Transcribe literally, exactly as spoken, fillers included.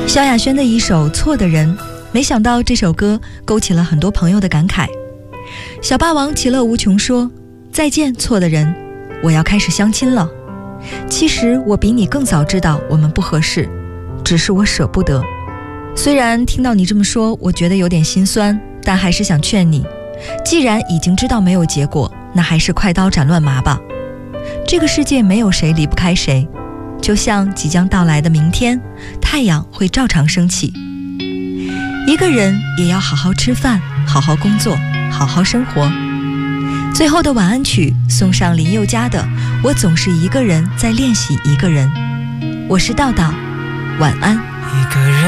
萧亚轩的一首《错的人》，没想到这首歌勾起了很多朋友的感慨。小霸王其乐无穷说：再见错的人，我要开始相亲了。其实我比你更早知道我们不合适，只是我舍不得。虽然听到你这么说，我觉得有点心酸，但还是想劝你，既然已经知道没有结果，那还是快刀斩乱麻吧。这个世界没有谁离不开谁，就像即将到来的明天，太阳会照常升起。一个人也要好好吃饭，好好工作，好好生活。最后的晚安曲送上林宥嘉的《我总是一个人在练习一个人》。我是道道，晚安。 一个人